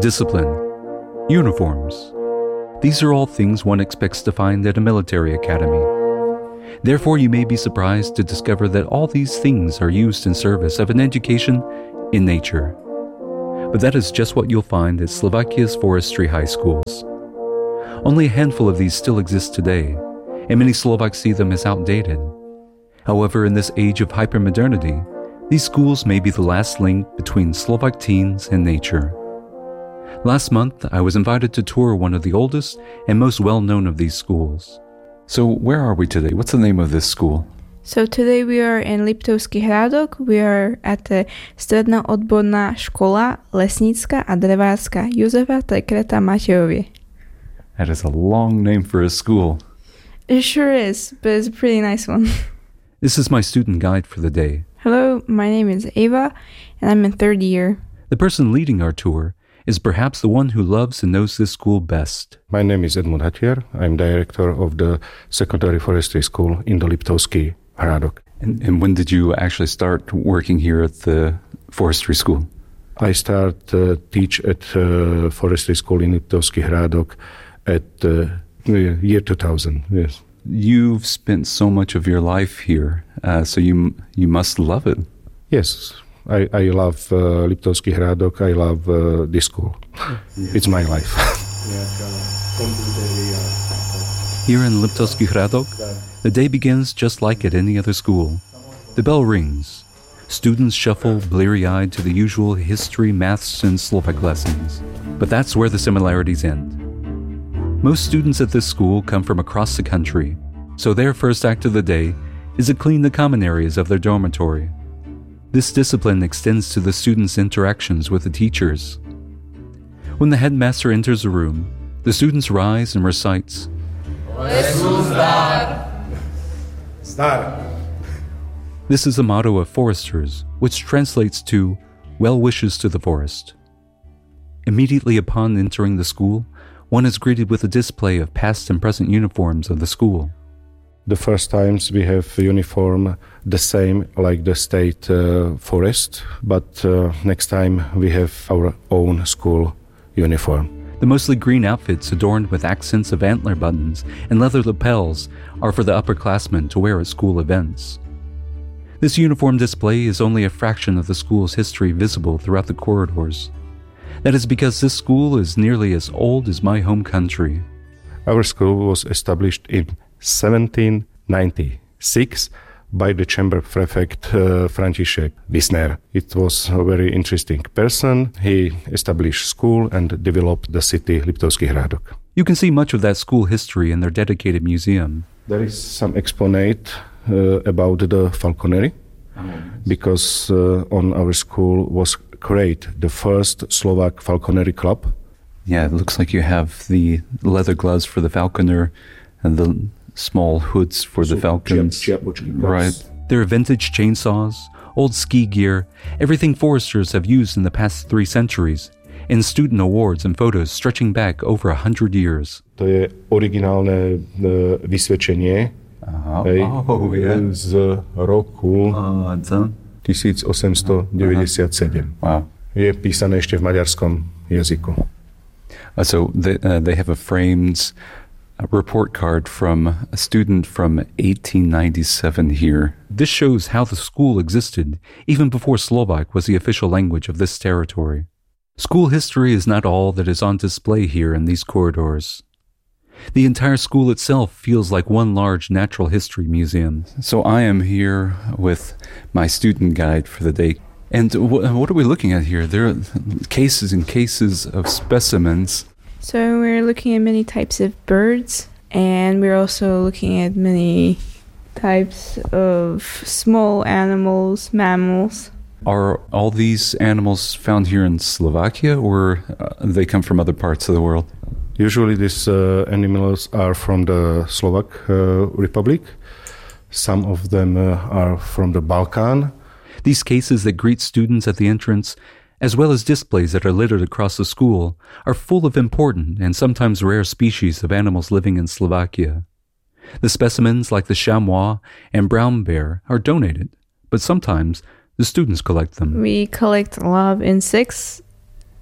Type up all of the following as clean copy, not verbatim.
discipline, uniforms. These are all things one expects to find at a military academy. Therefore, you may be surprised to discover that all these things are used in service of an education in nature. But that is just what you'll find at Slovakia's forestry high schools. Only a handful of these still exist today, and many Slovaks see them as outdated. However, in this age of hypermodernity, these schools may be the last link between Slovak teens and nature. Last month, I was invited to tour one of the oldest and most well-known of these schools. So where are we today? What's the name of this school? So today we are in Liptovský Hrádok. We are at the Stredná odborná škola lesnícka a drevárska Jozefa Tekreta Matejovie. That is a long name for a school. It sure is, but it's a pretty nice one. This is my student guide for the day. Hello, my name is Ava, and I'm in third year. The person leading our tour is perhaps the one who loves and knows this school best. My name is Edmund Hatier. I'm director of the secondary forestry school in the Liptovský Hrádok. And when did you actually start working here at the forestry school? I start teach at forestry school in Liptovský Hrádok at year 2000. Yes. You've spent so much of your life here, so you must love it. Yes. I love Liptovský Hrádok. I love this school. It's my life. Here in Liptovský Hrádok, the day begins just like at any other school. The bell rings. Students shuffle bleary-eyed to the usual history, maths, and Slovak lessons. But that's where the similarities end. Most students at this school come from across the country, so their first act of the day is to clean the common areas of their dormitory. This discipline extends to the students' interactions with the teachers. When the headmaster enters the room, the students rise and recites, Lesu zdar. Zdar. This is the motto of foresters, which translates to well wishes to the forest. Immediately upon entering the school, one is greeted with a display of past and present uniforms of the school. The first times we have uniform the same like the state forest, but next time we have our own school uniform. The mostly green outfits adorned with accents of antler buttons and leather lapels are for the upperclassmen to wear at school events. This uniform display is only a fraction of the school's history visible throughout the corridors. That is because this school is nearly as old as my home country. Our school was established in 1796 by the chamber prefect František Wisner. It was a very interesting person. He established school and developed the city Liptovský Hrádok. You can see much of that school history in their dedicated museum. There is some exponate about the falconry, because on our school was created the first Slovak falconry club. Yeah, it looks like you have the leather gloves for the falconer and the small hoods for the falcons. Right. There are vintage chainsaws, old ski gear, everything foresters have used in the past 3 centuries, and student awards and photos stretching back over 100 years. To je originálne vysvedčenie z roku 1897. Wow. Je písané ešte v maďarskom jazyku. So they have a framed report card from a student from 1897 here. This shows how the school existed even before Slovak was the official language of this territory. School history is not all that is on display here in these corridors. The entire school itself feels like one large natural history museum. So I am here with my student guide for the day. And what are we looking at here? There are cases and cases of specimens. So we're looking at many types of birds, and we're also looking at many types of small animals, mammals. Are all these animals found here in Slovakia, or they come from other parts of the world? Usually these animals are from the Slovak Republic. Some of them are from the Balkan. These cases that greet students at the entrance, as well as displays that are littered across the school, are full of important and sometimes rare species of animals living in Slovakia. The specimens like the chamois and brown bear are donated, but sometimes the students collect them. We collect a lot of insects,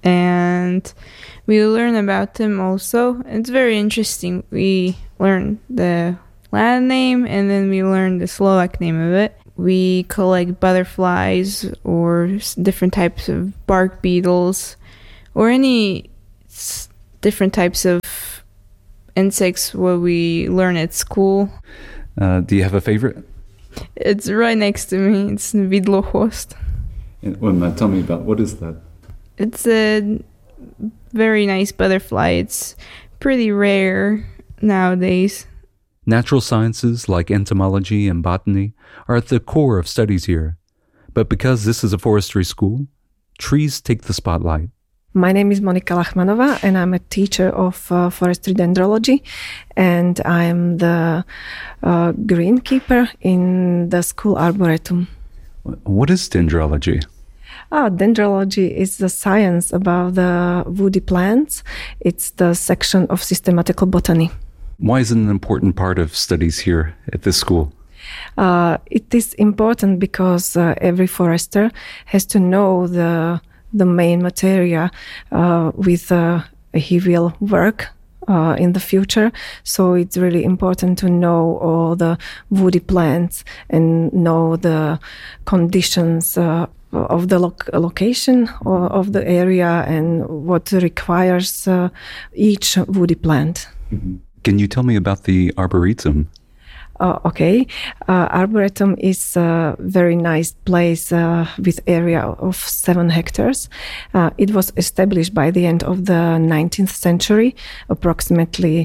and we learn about them also. It's very interesting. We learn the Latin name and then we learn the Slovak name of it. We collect butterflies or different types of bark beetles or any different types of insects what we learn at school. Do you have a favorite? It's right next to me. It's vidlohvost. Tell me about, what is that? It's a very nice butterfly. It's pretty rare nowadays. Natural sciences like entomology and botany are at the core of studies here. But because this is a forestry school, trees take the spotlight. My name is Monika Lachmanova and I'm a teacher of forestry dendrology, and I'm the greenkeeper in the school arboretum. What is dendrology? Dendrology is the science about the woody plants. It's the section of systematical botany. Why is it an important part of studies here at this school? It is important because every forester has to know the main materia with he will work in the future. So it's really important to know all the woody plants and know the conditions of the location of the area and what requires each woody plant. Mm-hmm. Can you tell me about the Arboretum? Okay. Arboretum is a very nice place with area of 7 hectares. It was established by the end of the 19th century, approximately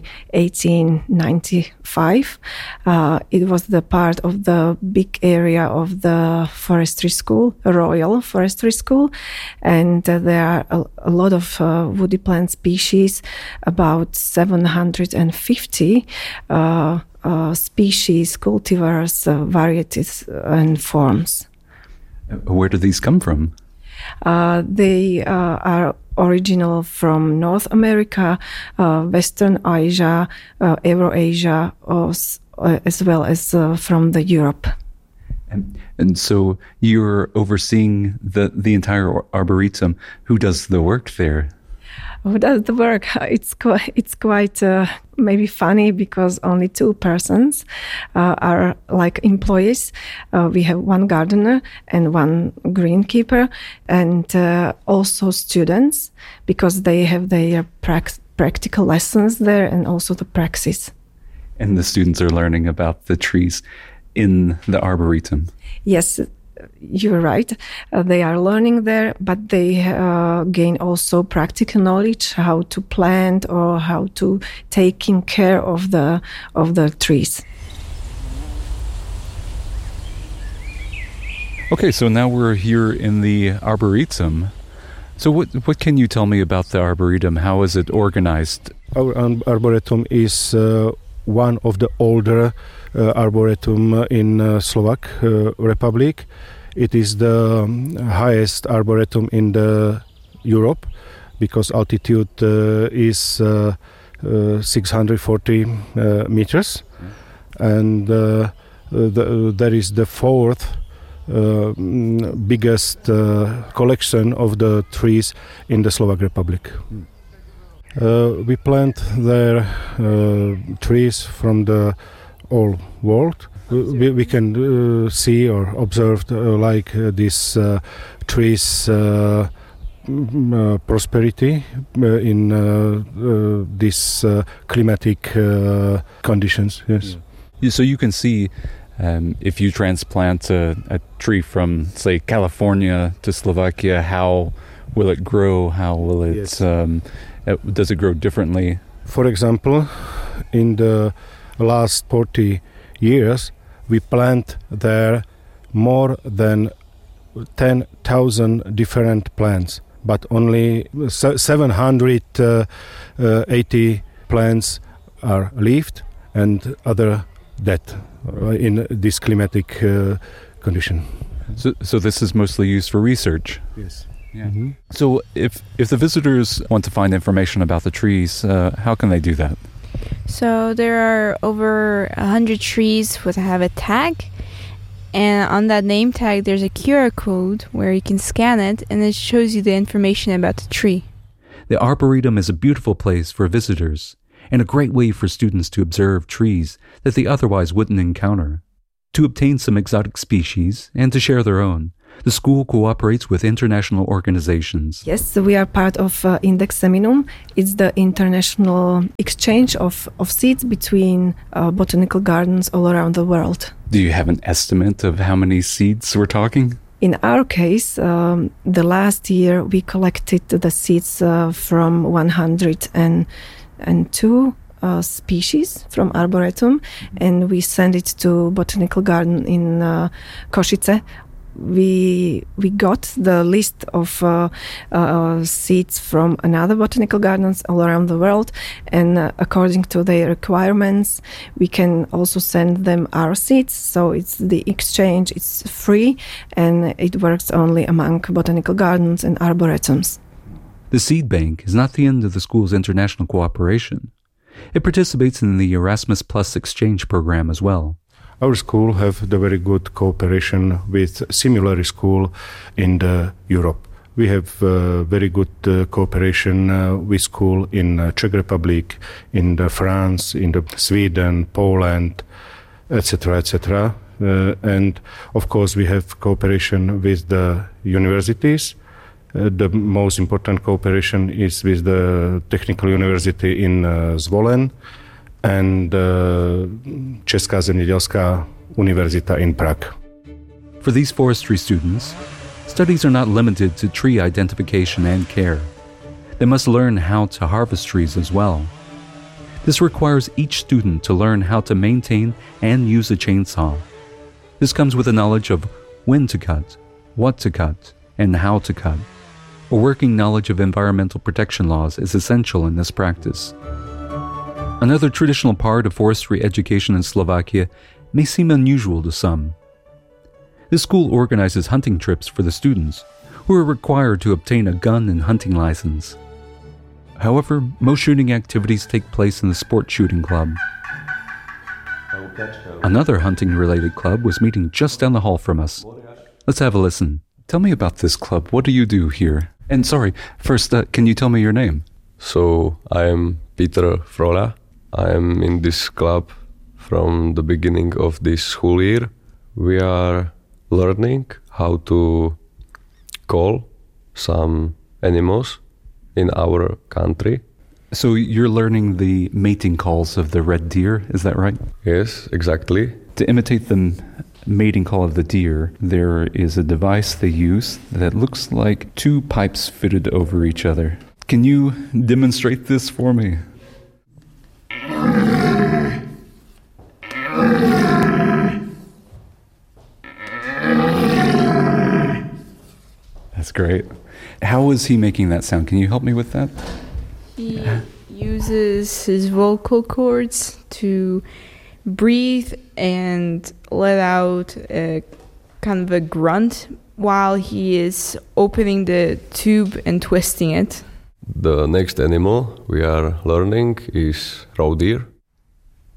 1895. It was the part of the big area of the forestry school, Royal Forestry School, and there are a lot of woody plant species, about 750 species, cultivars, varieties, and forms. Where do these come from? They are original from North America, Western Asia, Eurasia, as well as from the Europe. And so you're overseeing the entire Arboretum. Who does the work there? Who does the work? It's quite maybe funny because only 2 persons are like employees. We have 1 gardener and 1 greenkeeper, and also students because they have their practical lessons there and also the praxis. And the students are learning about the trees in the Arboretum. Yes. You're right. They are learning there, but they gain also practical knowledge how to plant or how to taking care of the trees. Okay, so now we're here in the Arboretum. So what can you tell me about the Arboretum? How is it organized? Our Arboretum is one of the older arboretum in Slovak Republic. It is the highest arboretum in the Europe because altitude is 640 meters, and there is the 4th biggest collection of the trees in the Slovak Republic. We plant there trees from the whole world. We can see or observe these trees prosperity in these climatic conditions. Yes. So you can see if you transplant a tree from, say, California to Slovakia, how will it grow? How will it? Yes. Does it grow differently? For example, in the last 40 years, we plant there more than 10,000 different plants, but only 780 plants are lived and other dead in this climatic condition. So this is mostly used for research? Yes. Yeah. Mm-hmm. So if the visitors want to find information about the trees, how can they do that? So there are over 100 trees that have a tag, And on that name tag, there's a QR code where you can scan it, and it shows you the information about the tree. The Arboretum is a beautiful place for visitors and a great way for students to observe trees that they otherwise wouldn't encounter. To obtain some exotic species and to share their own, the school cooperates with international organizations. Yes, we are part of Index Seminum. It's the international exchange of seeds between botanical gardens all around the world. Do you have an estimate of how many seeds we're talking? In our case, the last year we collected the seeds from 102 species from Arboretum, and we sent it to Botanical Garden in Košice. We got the list of seeds from another botanical gardens all around the world, and according to their requirements, we can also send them our seeds. So it's the exchange, it's free, and it works only among botanical gardens and arboretums. The seed bank is not the end of the school's international cooperation. It participates in the Erasmus Plus exchange program as well. Our school have the very good cooperation with similar school in Europe. We have very good cooperation with school in Czech Republic, in France, in Sweden, Poland, etc., etc. And of course we have cooperation with the universities. The most important cooperation is with the Technical University in Zvolen and Česká zemědělská univerzita in Prague. For these forestry students, studies are not limited to tree identification and care. They must learn how to harvest trees as well. This requires each student to learn how to maintain and use a chainsaw. This comes with a knowledge of when to cut, what to cut, and how to cut. A working knowledge of environmental protection laws is essential in this practice. Another traditional part of forestry education in Slovakia may seem unusual to some. This school organizes hunting trips for the students, who are required to obtain a gun and hunting license. However, most shooting activities take place in the sport shooting club. Another hunting-related club was meeting just down the hall from us. Let's have a listen. Tell me about this club. What do you do here? And sorry, first, can you tell me your name? So, I am Peter Frola. I am in this club from the beginning of this school year. We are learning how to call some animals in our country. So you're learning the mating calls of the red deer, is that right? Yes, exactly. To imitate the mating call of the deer, there is a device they use that looks like two pipes fitted over each other. Can you demonstrate this for me? That's great. How is he making that sound? Can you help me with that? He uses his vocal cords to breathe and let out a kind of a grunt while he is opening the tube and twisting it. The next animal we are learning is roe deer.